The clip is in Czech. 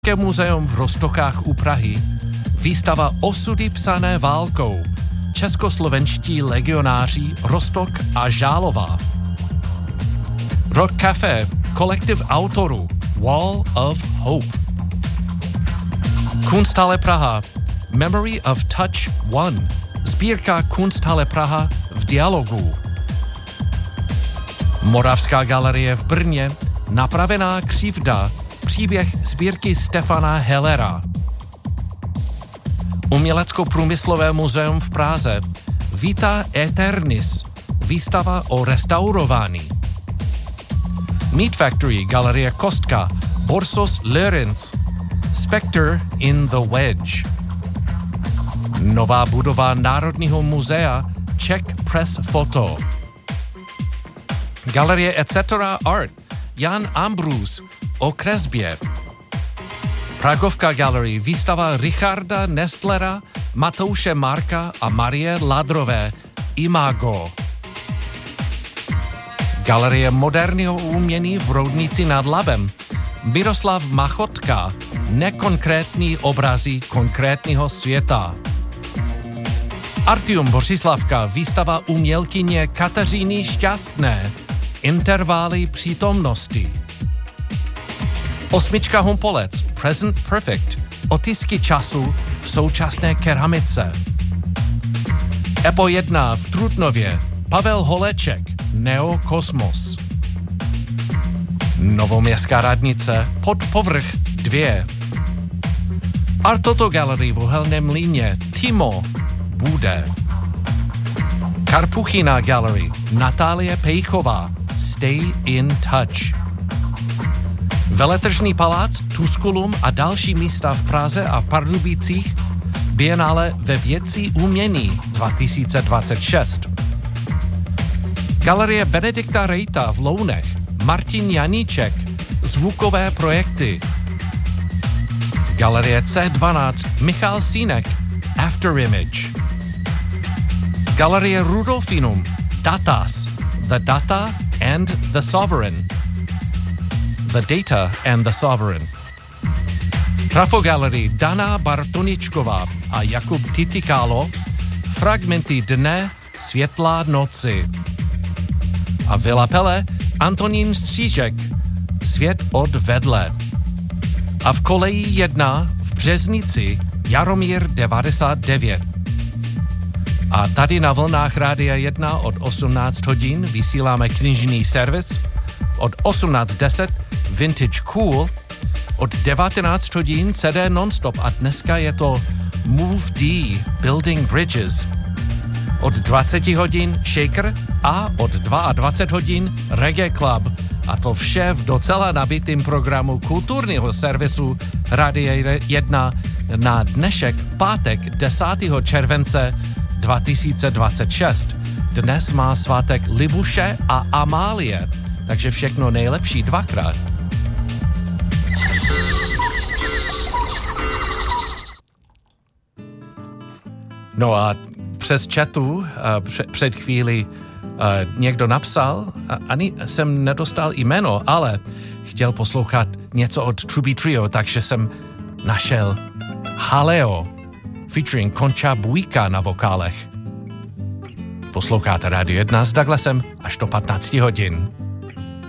muzeum v Roztokách u Prahy, výstava Osudy psané válkou, českoslovenští legionáři Roztok a Žálová. Rock Café, kolektiv autorů Wall of Hope. Kunsthalle Praha, Memory of Touch One, sbírka Kunsthalle Praha v dialogu. Moravská galerie v Brně, Napravená křivda, příběh sbírky Stefana Hellera. Umělecko-průmyslové muzeum v Praze, Vita Aeternis, výstava o restaurování. Meat Factory, galerie Kostka, Borsos Lorenz, Spectre in the Wedge. Nová budova Národního muzea, Czech Press Photo. Galerie Etc. Art, Jan Ambrus, o kresbě. Pragovka Gallery, výstava Richarda Nestlera, Matouše Marka a Marie Ladrové, Imago. Galerie moderního umění v Roudnici nad Labem, Miroslav Machotka, nekonkrétní obrazy konkrétního světa. Artium Bořislavka, výstava umělkyně Kateřiny Šťastné, Intervály přítomnosti. Osmička Humpolec, Present Perfect, otisky času v současné keramice. Epo 1 v Trutnově, Pavel Holeček, Neokosmos. Novoměstská radnice, Pod povrch 2. Artoto Gallery v Uhelném Mlýně, Timo, Bude. Karpuchina Gallery, Natálie Pejchová, Stay in Touch. Veletržní palác, Tusculum a další místa v Praze a v Pardubicích, Biennále ve věcí umění 2026. Galerie Benedikta Rejta v Lounech, Martin Janíček, zvukové projekty. Galerie C12, Michal Sínek, Afterimage. Galerie Rudolfinum, Datas, The Data and the Sovereign. The Data and the Sovereign. Trafo Gallery, Dana Bartoničková a Jakub Titikalo, Fragmenty dne, světla noci. A Villa Pele, Antonín Střížek, Svět od vedle. A v koleji 1 v Březnici Jaromír 99. A tady na vlnách Rádia 1 od 18 hodin vysíláme knižní servis, od 18:10 Vintage Cool, od 19 hodin CD Nonstop a dneska je to Move D, Building Bridges. Od 20 hodin Shaker a od 22 hodin Reggae Club. A to vše v docela nabitým programu kulturního servisu Rádia 1 na dnešek pátek 10. července 2026. Dnes má svátek Libuše a Amálie, takže všechno nejlepší dvakrát. No a přes chatu před chvíli někdo napsal, ani jsem nedostal jméno, ale chtěl poslouchat něco od Truby Trio, takže jsem našel Haleo featuring Konča Bujka na vokálech. Posloucháte Rádio 1 s Douglasem až do 15 hodin.